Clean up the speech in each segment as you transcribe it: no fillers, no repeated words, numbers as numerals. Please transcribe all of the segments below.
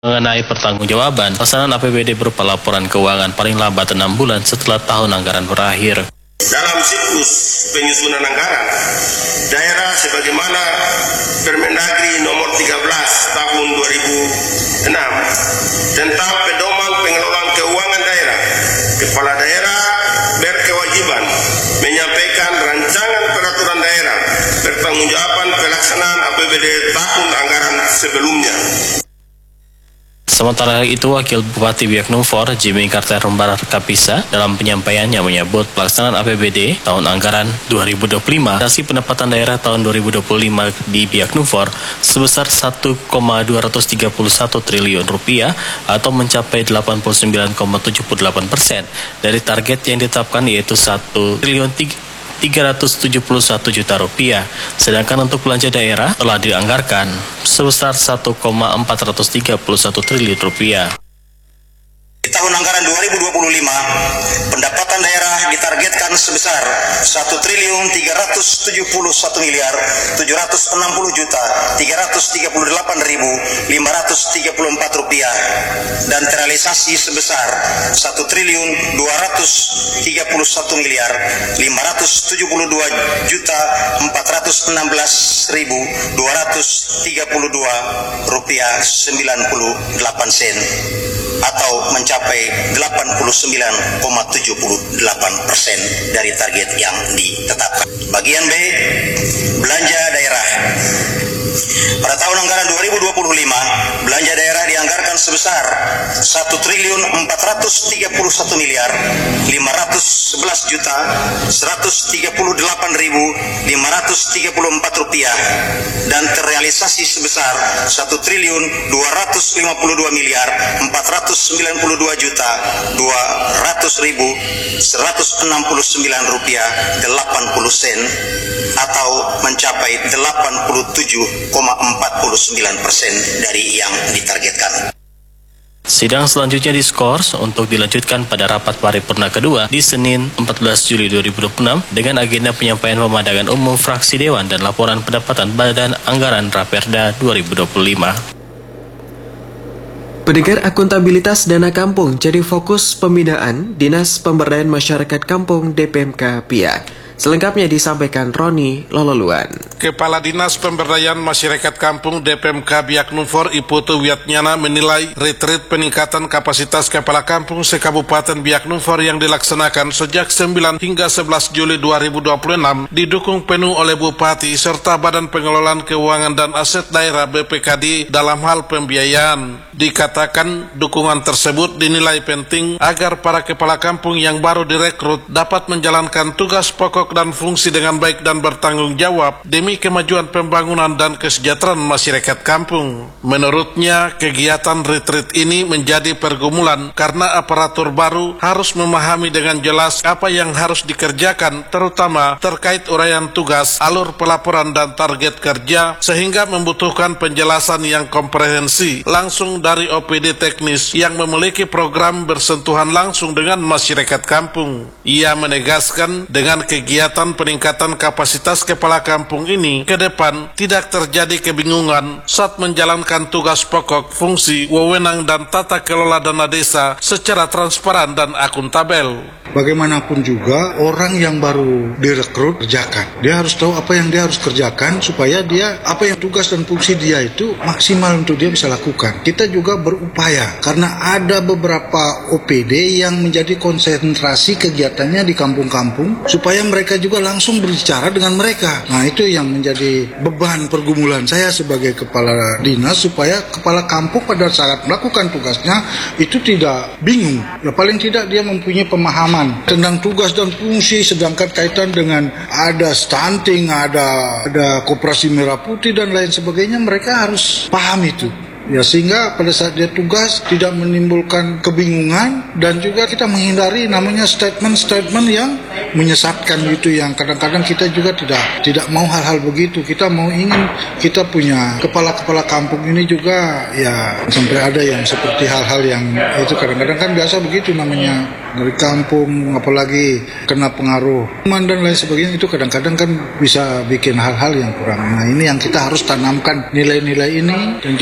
mengenai pertanggungjawaban pelaksanaan APBD berupa laporan keuangan paling lambat 6 bulan setelah tahun anggaran berakhir. Dalam siklus penyusunan anggaran, daerah sebagaimana Permendagri nomor 13 tahun 2006 tentang pedoman pengelolaan keuangan daerah, kepala daerah berkewajiban menyampaikan rancangan peraturan daerah pertanggungjawaban pelaksanaan APBD tahun anggaran sebelumnya. Sementara itu, Wakil Bupati Biak Numfor, Jimmy Carter Rumbar Kapisa, dalam penyampaiannya menyebut pelaksanaan APBD tahun anggaran 2025, hasil pendapatan daerah tahun 2025 di Biak Numfor sebesar 1,231 triliun rupiah atau mencapai 89,78% dari target yang ditetapkan, yaitu 1 triliun 371 juta rupiah. Sedangkan untuk belanja daerah telah dianggarkan sebesar 1,431 triliun rupiah. Di tahun anggaran 2025, pendapatan daerah ditargetkan sebesar 1 triliun 371 miliar 760 juta 338.534 rupiah dan terrealisasi sebesar 1 triliun 231 miliar 572 juta 416.232 rupiah 98 sen atau mencapai 89,78% dari target yang ditetapkan. Bagian B, belanja daerah. Pada tahun anggaran 2025, belanja daerah dianggarkan sebesar 1 triliun 431 miliar 511 juta 138.534 rupiah dan terrealisasi sebesar 1 triliun 252 miliar 492 juta 200.169 rupiah 80 sen atau mencapai 87,49% dari yang ditargetkan. Sidang selanjutnya diskors untuk dilanjutkan pada rapat paripurna kedua di Senin 14 Juli 2026 dengan agenda penyampaian pemandangan umum fraksi Dewan dan laporan pendapatan Badan Anggaran Raperda 2025. Pendengar, akuntabilitas dana kampung jadi fokus pembinaan Dinas Pemberdayaan Masyarakat Kampung DPMK Biak. Selengkapnya disampaikan Roni Lololuan. Kepala Dinas Pemberdayaan Masyarakat Kampung DPMK Biak Numfor Iputu Wiatnyana menilai retreat peningkatan kapasitas kepala kampung se-Kabupaten Biak Numfor yang dilaksanakan sejak 9 hingga 11 Juli 2026 didukung penuh oleh Bupati serta Badan Pengelolaan Keuangan dan Aset Daerah BPKD dalam hal pembiayaan. Dikatakan dukungan tersebut dinilai penting agar para kepala kampung yang baru direkrut dapat menjalankan tugas pokok dan fungsi dengan baik dan bertanggung jawab demi kemajuan pembangunan dan kesejahteraan masyarakat kampung. Menurutnya, kegiatan retreat ini menjadi pergumulan karena aparatur baru harus memahami dengan jelas apa yang harus dikerjakan, terutama terkait uraian tugas, alur pelaporan dan target kerja, sehingga membutuhkan penjelasan yang komprehensi langsung dari OPD teknis yang memiliki program bersentuhan langsung dengan masyarakat kampung. Ia menegaskan dengan kegiatan peningkatan kapasitas kepala kampung ini ke depan tidak terjadi kebingungan saat menjalankan tugas pokok, fungsi, wewenang dan tata kelola dana desa secara transparan dan akuntabel. Bagaimanapun juga orang yang baru direkrut kerjakan. Dia harus tahu apa yang dia harus kerjakan supaya dia apa yang tugas dan fungsi dia itu maksimal untuk dia bisa lakukan. Kita juga berupaya karena ada beberapa OPD yang menjadi konsentrasi kegiatannya di kampung-kampung supaya mereka juga langsung berbicara dengan mereka. Nah, itu yang menjadi beban pergumulan saya sebagai kepala dinas supaya kepala kampung pada saat melakukan tugasnya itu tidak bingung. Ya paling tidak dia mempunyai pemahaman tentang tugas dan fungsi, sedangkan kaitan dengan ada stunting, ada koperasi merah putih dan lain sebagainya, mereka harus paham itu. Ya, sehingga pada saat dia tugas tidak menimbulkan kebingungan dan juga kita menghindari namanya statement-statement yang menyesatkan gitu, yang kadang-kadang kita juga tidak mau hal-hal begitu. Kita ingin kita punya kepala-kepala kampung ini juga ya sampai ada yang seperti hal-hal yang itu kadang-kadang kan biasa begitu namanya dari kampung, apalagi kena pengaruh teman dan lain sebagainya, itu kadang-kadang kan bisa bikin hal-hal yang kurang. Nah, ini yang kita harus tanamkan nilai-nilai ini dan juga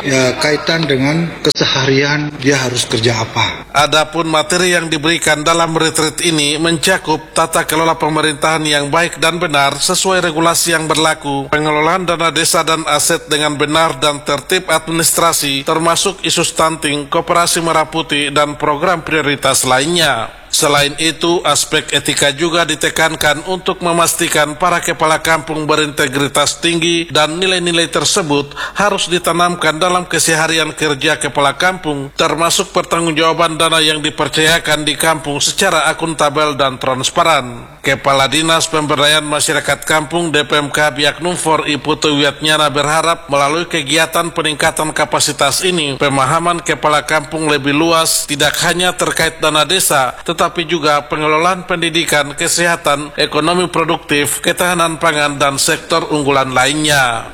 ya kaitan dengan keseharian dia harus kerja apa. Adapun materi yang diberikan dalam retreat ini mencakup tata kelola pemerintahan yang baik dan benar sesuai regulasi yang berlaku, pengelolaan dana desa dan aset dengan benar dan tertib administrasi, termasuk isu stunting, koperasi merah putih, dan program prioritas lainnya. Selain itu, aspek etika juga ditekankan untuk memastikan para kepala kampung berintegritas tinggi dan nilai-nilai tersebut harus ditanamkan dalam keseharian kerja kepala kampung, termasuk pertanggungjawaban dana yang dipercayakan di kampung secara akuntabel dan transparan. Kepala Dinas Pemberdayaan Masyarakat Kampung DPMK Biak Numfor Iputu Wiatnyana berharap melalui kegiatan peningkatan kapasitas ini, pemahaman kepala kampung lebih luas tidak hanya terkait dana desa, tetapi juga pengelolaan pendidikan, kesehatan, ekonomi produktif, ketahanan pangan, dan sektor unggulan lainnya.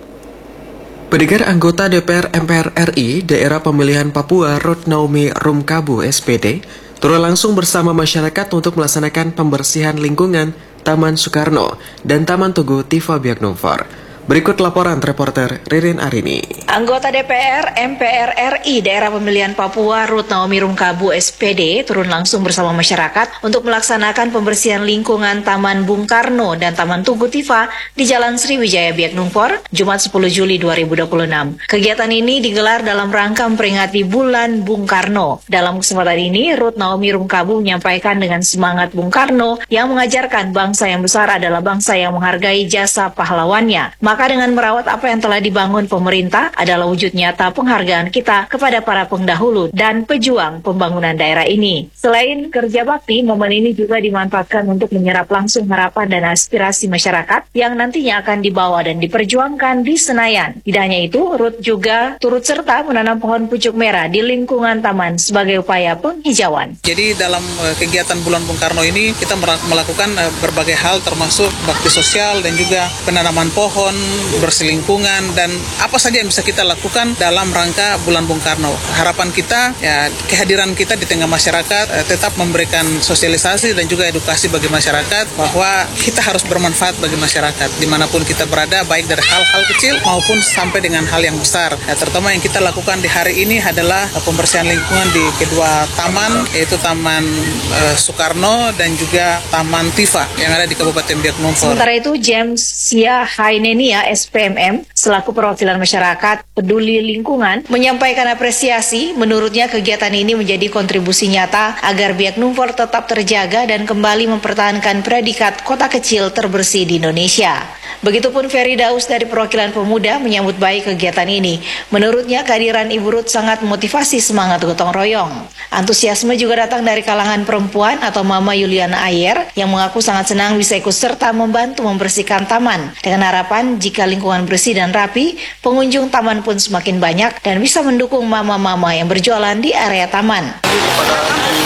Pendengar, anggota DPR MPR RI Daerah Pemilihan Papua Ruth Naomi Rumkabu SPD turun langsung bersama masyarakat untuk melaksanakan pembersihan lingkungan Taman Soekarno dan Taman Tugu Tifa Biak Numfor. Berikut laporan reporter Ririn Arini. Anggota DPR MPR RI Daerah Pemilihan Papua Ruth Naomi Rumkabu SPD turun langsung bersama masyarakat untuk melaksanakan pembersihan lingkungan Taman Bung Karno dan Taman Tugu Tifa di Jalan Sriwijaya Biak Numfor, Jumat 10 Juli 2026. Kegiatan ini digelar dalam rangka memperingati Bulan Bung Karno. Dalam kesempatan ini, Ruth Naomi Rumkabu menyampaikan dengan semangat Bung Karno yang mengajarkan bangsa yang besar adalah bangsa yang menghargai jasa pahlawannya. Maka dengan merawat apa yang telah dibangun pemerintah adalah wujud nyata penghargaan kita kepada para pendahulu dan pejuang pembangunan daerah ini. Selain kerja bakti, momen ini juga dimanfaatkan untuk menyerap langsung harapan dan aspirasi masyarakat yang nantinya akan dibawa dan diperjuangkan di Senayan. Tidak hanya itu, Ruth juga turut serta menanam pohon pucuk merah di lingkungan taman sebagai upaya penghijauan. Jadi dalam kegiatan Bulan Bung Karno ini kita melakukan berbagai hal termasuk bakti sosial dan juga penanaman pohon, bersih lingkungan, dan apa saja yang bisa kita lakukan dalam rangka Bulan Bung Karno. Harapan kita, ya, kehadiran kita di tengah masyarakat tetap memberikan sosialisasi dan juga edukasi bagi masyarakat bahwa kita harus bermanfaat bagi masyarakat dimanapun kita berada, baik dari hal-hal kecil maupun sampai dengan hal yang besar. Ya, terutama yang kita lakukan di hari ini adalah pembersihan lingkungan di kedua taman, yaitu Taman Soekarno dan juga Taman Tifa yang ada di Kabupaten Biak Numfor. Sementara itu, James Sia Hainenia SPMM selaku perwakilan masyarakat peduli lingkungan menyampaikan apresiasi. Menurutnya kegiatan ini menjadi kontribusi nyata agar Biak Numfor tetap terjaga dan kembali mempertahankan predikat kota kecil terbersih di Indonesia. Begitupun Ferry Daus dari perwakilan pemuda menyambut baik kegiatan ini. Menurutnya kehadiran Ibu Ruth sangat memotivasi semangat gotong royong. Antusiasme juga datang dari kalangan perempuan atau Mama Yuliana Ayer yang mengaku sangat senang bisa ikut serta membantu membersihkan taman. Dengan harapan jika lingkungan bersih dan rapi, pengunjung taman pun semakin banyak dan bisa mendukung mama-mama yang berjualan di area taman. Kepada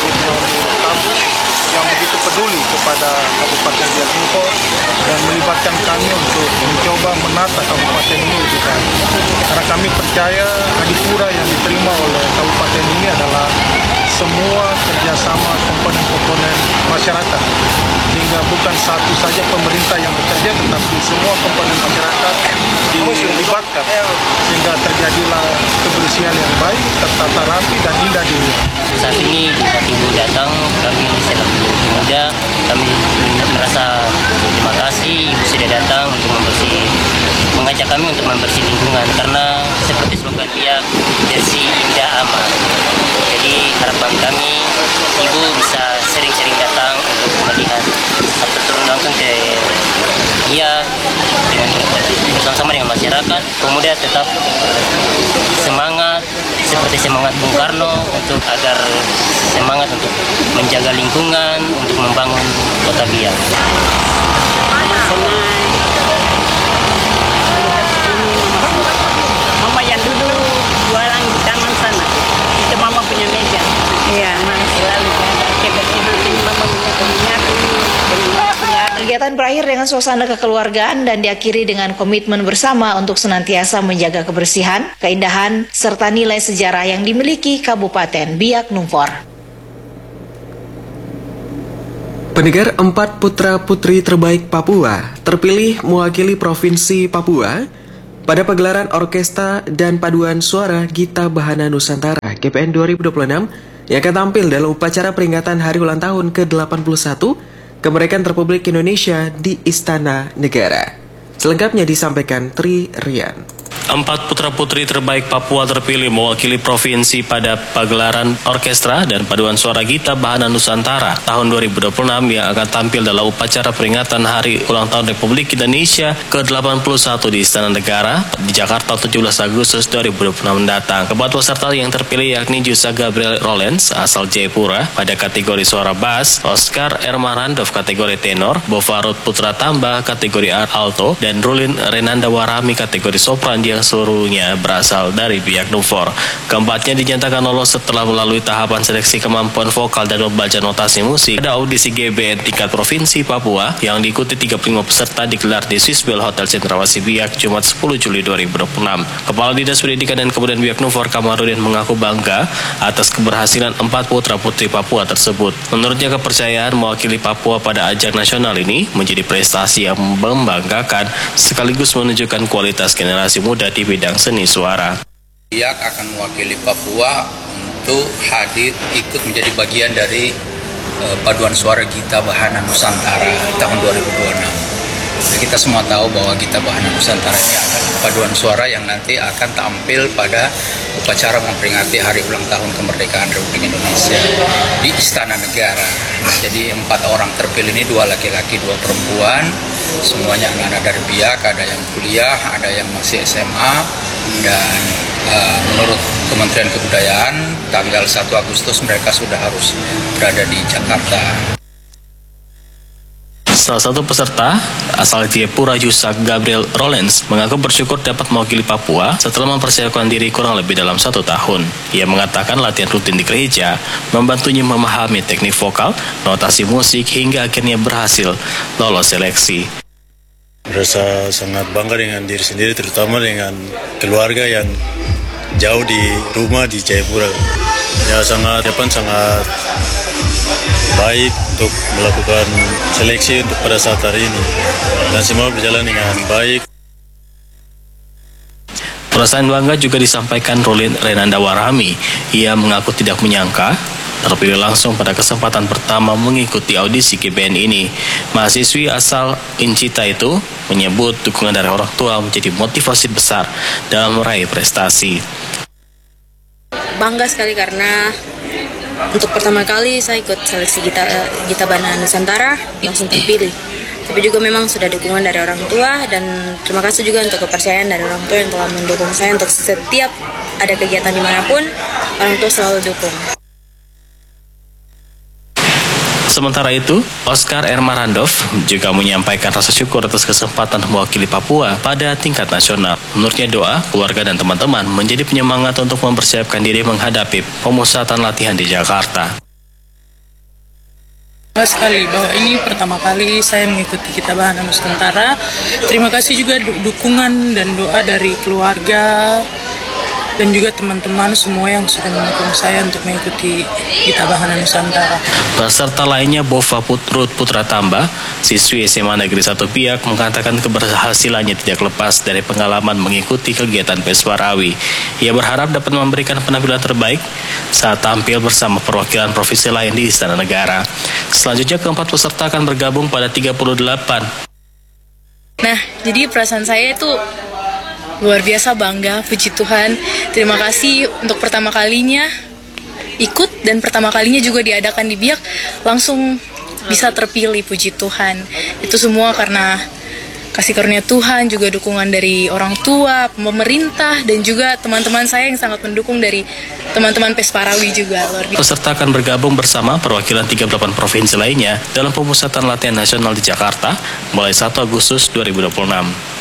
yang begitu peduli kepada Kabupaten Biak Numfor dan melibatkan kami untuk mencoba menata kabupaten ini lebih baik. Karena kami percaya adipura yang diterima oleh kabupaten ini adalah semua kerjasama komponen-komponen masyarakat, sehingga bukan satu saja pemerintah yang bekerja, tetapi semua komponen masyarakat dilibatkan, sehingga terjadilah kebersihan yang baik, tertata rapi dan indah dilihat. Saat ini Ibu datang, kami selaku pemuda, kami merasa terima kasih Ibu sudah datang untuk mengajak kami untuk membersih lingkungan, karena seperti slogan dia, bersih, indah, aman. Jadi harapan kami Ibu bisa sering-sering datang untuk melihat atau turun langsung ke dia dengan bersama-sama dengan masyarakat. Pemuda tetap semangat seperti semangat Bung Karno untuk agar semangat untuk menjaga lingkungan, untuk membangun kota Biak. Mama yang dulu jualan di taman sana, itu Mama punya meja. Iya, selalu kebersihan ini Mama punya minyak. Kegiatan berakhir dengan suasana kekeluargaan dan diakhiri dengan komitmen bersama untuk senantiasa menjaga kebersihan, keindahan, serta nilai sejarah yang dimiliki Kabupaten Biak Numfor. Pendengar, 4 putra-putri terbaik Papua terpilih mewakili Provinsi Papua pada pagelaran Orkestra dan Paduan Suara Gita Bahana Nusantara GPN 2026 yang akan tampil dalam upacara peringatan Hari Ulang Tahun ke-81 Kemerdekaan Republik Indonesia di Istana Negara. Selengkapnya disampaikan Tri Rian. 4 putra-putri terbaik Papua terpilih mewakili provinsi pada pagelaran Orkestra dan Paduan Suara Gita Bahana Nusantara tahun 2026 yang akan tampil dalam upacara peringatan Hari Ulang Tahun Republik Indonesia ke-81 di Istana Negara di Jakarta 17 Agustus 2026 mendatang. Keempat peserta yang terpilih yakni Jusa Gabriel Rollens asal Jayapura pada kategori suara bass, Oscar Ermarandov kategori tenor, Bovarut Putra Tamba kategori alto, dan Rulin Renanda Warami kategori sopran yang seluruhnya berasal dari pihak NUFOR. Keempatnya dinyatakan lolos setelah melalui tahapan seleksi kemampuan vokal dan membaca notasi musik pada audisi GBN tingkat Provinsi Papua yang diikuti 35 peserta digelar di Swissbell Hotel Cendrawasih Biak Jumat 10 Juli 2026. Kepala Dinas Pendidikan dan Kebudayaan Biak NUFOR Kamarudin mengaku bangga atas keberhasilan 4 putra-putri Papua tersebut. Menurutnya kepercayaan mewakili Papua pada ajang nasional ini menjadi prestasi yang membanggakan sekaligus menunjukkan kualitas generasi muda di bidang seni suara. Biak akan mewakili Papua untuk hadir ikut menjadi bagian dari Paduan Suara Gita Bahana Nusantara tahun 2026. Jadi kita semua tahu bahwa Gita Bahana Nusantara ini akan paduan suara yang nanti akan tampil pada upacara memperingati Hari Ulang Tahun Kemerdekaan Republik Indonesia di Istana Negara. Jadi 4 orang terpilih ini 2 laki-laki, 2 perempuan. Semuanya anak-anak dari Biak, ada yang kuliah, ada yang masih SMA, dan menurut Kementerian Kebudayaan tanggal 1 Agustus mereka sudah harus berada di Jakarta. Salah satu peserta asal Jayapura, Jusa Gabriel Rollens, mengaku bersyukur dapat mewakili Papua setelah mempersiapkan diri kurang lebih dalam 1 tahun. Ia mengatakan latihan rutin di gereja membantunya memahami teknik vokal, notasi musik, hingga akhirnya berhasil lolos seleksi. Merasa sangat bangga dengan diri sendiri, terutama dengan keluarga yang jauh di rumah di Jayapura. Ya sangat baik untuk melakukan seleksi untuk pada saat hari ini, dan semua berjalan dengan baik. Perasaan bangga juga disampaikan Rulin Renanda Warami. Ia mengaku tidak menyangka terpilih langsung pada kesempatan pertama mengikuti audisi GBN ini. Mahasiswi asal Incita itu menyebut dukungan dari orang tua menjadi motivasi besar dalam meraih prestasi. Bangga sekali karena untuk pertama kali saya ikut seleksi Gita Bahana Nusantara langsung terpilih. Tapi juga memang sudah dukungan dari orang tua, dan terima kasih juga untuk kepercayaan dari orang tua yang telah mendukung saya untuk setiap ada kegiatan dimanapun, orang tua selalu dukung. Sementara itu, Oscar Ermarandov juga menyampaikan rasa syukur atas kesempatan mewakili Papua pada tingkat nasional. Menurutnya doa, keluarga dan teman-teman menjadi penyemangat untuk mempersiapkan diri menghadapi pemusatan latihan di Jakarta. Sekali bahwa ini pertama kali saya mengikuti Gita Bahana Nusantara. Terima kasih juga dukungan dan doa dari keluarga dan juga teman-teman semua yang sudah mendukung saya untuk mengikuti Gita Bahana Nusantara. Peserta lainnya Bovarut Putra Tamba, siswi SMA Negeri 1 Biak, mengatakan keberhasilannya tidak lepas dari pengalaman mengikuti kegiatan Peswarawi. Ia berharap dapat memberikan penampilan terbaik saat tampil bersama perwakilan provinsi lain di Istana Negara. Selanjutnya keempat peserta akan bergabung pada 38. Nah, jadi perasaan saya itu luar biasa bangga, puji Tuhan. Terima kasih untuk pertama kalinya ikut, dan pertama kalinya juga diadakan di Biak, langsung bisa terpilih, puji Tuhan. Itu semua karena kasih karunia Tuhan, juga dukungan dari orang tua, pemerintah, dan juga teman-teman saya yang sangat mendukung dari teman-teman Peswarawi juga. Peserta akan bergabung bersama perwakilan 38 provinsi lainnya dalam pemusatan latihan nasional di Jakarta mulai 1 Agustus 2026.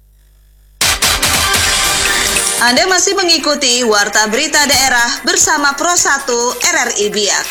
Anda masih mengikuti Warta Berita Daerah bersama Pro 1 RRI Biak.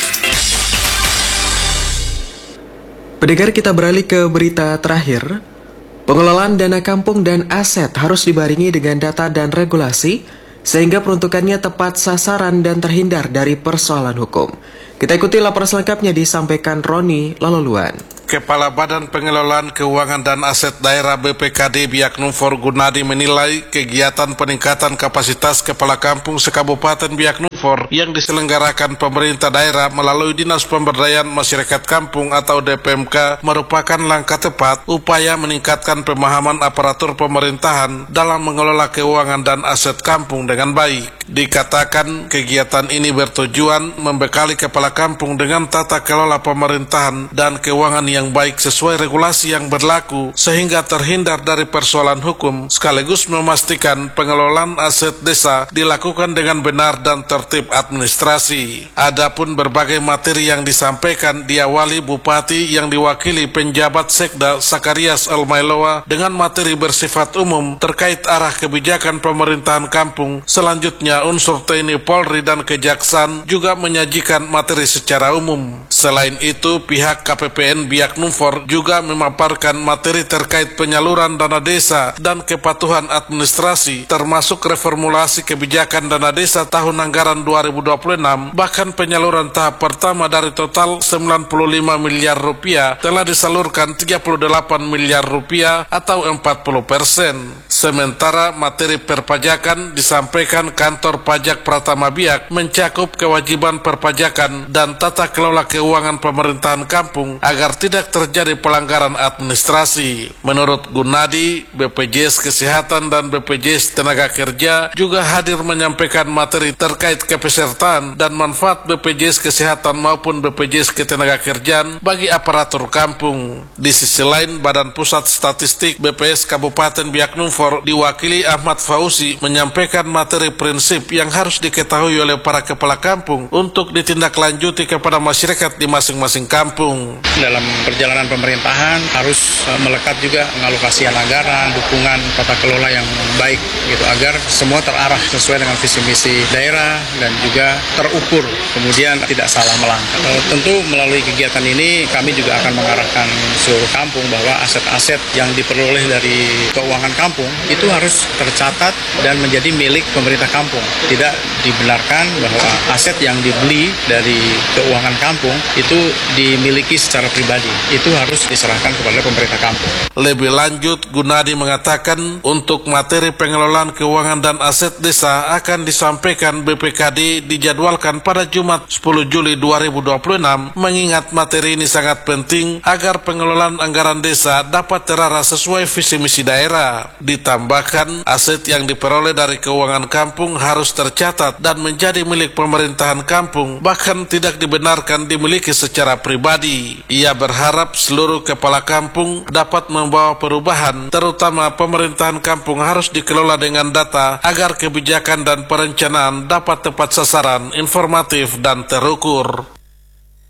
Pendengar, kita beralih ke berita terakhir. Pengelolaan dana kampung dan aset harus dibarengi dengan data dan regulasi sehingga peruntukannya tepat sasaran dan terhindar dari persoalan hukum. Kita ikuti laporan selengkapnya disampaikan Roni Laloluan. Kepala Badan Pengelolaan Keuangan dan Aset Daerah BPKD Biak Numfor Gunadi menilai kegiatan peningkatan kapasitas kepala kampung sekabupaten Biak Numfor yang diselenggarakan pemerintah daerah melalui Dinas Pemberdayaan Masyarakat Kampung atau DPMK merupakan langkah tepat upaya meningkatkan pemahaman aparatur pemerintahan dalam mengelola keuangan dan aset kampung dengan baik. Dikatakan kegiatan ini bertujuan membekali kepala kampung dengan tata kelola pemerintahan dan keuangan yang baik sesuai regulasi yang berlaku sehingga terhindar dari persoalan hukum sekaligus memastikan pengelolaan aset desa dilakukan dengan benar dan tertib administrasi. Adapun berbagai materi yang disampaikan diawali Bupati yang diwakili penjabat Sekda Sakarias Almailoa dengan materi bersifat umum terkait arah kebijakan pemerintahan kampung. Selanjutnya unsur TNI Polri dan Kejaksaan juga menyajikan materi secara umum. Selain itu, pihak KPPN Biak Numfor juga memaparkan materi terkait penyaluran dana desa dan kepatuhan administrasi, termasuk reformulasi kebijakan dana desa tahun anggaran 2026. Bahkan penyaluran tahap pertama dari total 95 miliar rupiah telah disalurkan 38 miliar rupiah atau 40%. Sementara materi perpajakan disampaikan Kantor Pajak Pratama Biak mencakup kewajiban perpajakan dan tata kelola keuangan pemerintahan kampung agar tidak terjadi pelanggaran administrasi. Menurut Gunadi, BPJS Kesehatan dan BPJS Tenaga Kerja juga hadir menyampaikan materi terkait kepesertaan dan manfaat BPJS Kesehatan maupun BPJS Ketenagakerjaan bagi aparatur kampung. Di sisi lain, Badan Pusat Statistik BPS Kabupaten Biak Numfor diwakili Ahmad Fauzi menyampaikan materi prinsip yang harus diketahui oleh para kepala kampung untuk ditindaklanjuti kepada masyarakat di masing-masing kampung. Dalam perjalanan pemerintahan harus melekat juga mengalokasikan anggaran, dukungan tata kelola yang baik gitu agar semua terarah sesuai dengan visi misi daerah dan juga terukur, kemudian tidak salah melangkah. Tentu melalui kegiatan ini kami juga akan mengarahkan seluruh kampung bahwa aset-aset yang diperoleh dari keuangan kampung itu harus tercatat dan menjadi milik pemerintah kampung. Tidak dibenarkan bahwa aset yang dibeli dari keuangan kampung itu dimiliki secara pribadi. Itu harus diserahkan kepada pemerintah kampung. Lebih lanjut, Gunadi mengatakan untuk materi pengelolaan keuangan dan aset desa akan disampaikan BPKD dijadwalkan pada Jumat 10 Juli 2026 mengingat materi ini sangat penting agar pengelolaan anggaran desa dapat terarah sesuai visi misi daerah. Ditambahkan, aset yang diperoleh dari keuangan kampung harus tercatat dan menjadi milik pemerintahan kampung, bahkan tidak dibenarkan dimiliki secara pribadi. Ia berharap seluruh kepala kampung dapat membawa perubahan, terutama pemerintahan kampung harus dikelola dengan data agar kebijakan dan perencanaan dapat tepat sasaran, informatif, dan terukur.